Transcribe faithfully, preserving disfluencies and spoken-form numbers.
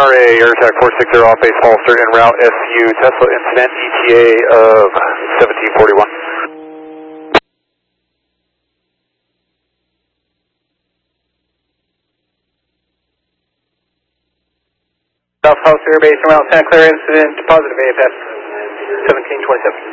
R A, Air Attack four six zero off base Holster en route S U Tesla incident E T A of seventeen forty-one. South Holster Air Base en route Santa Clara incident positive A F F seventeen twenty-seven.